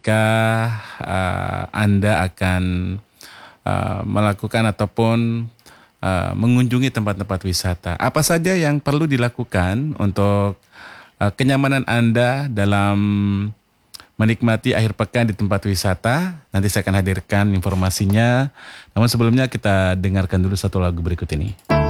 ketika Anda akan melakukan ataupun mengunjungi tempat-tempat wisata. Apa saja yang perlu dilakukan untuk kenyamanan Anda dalam menikmati akhir pekan di tempat wisata? Nanti saya akan hadirkan informasinya. Namun sebelumnya kita dengarkan dulu satu lagu berikut ini.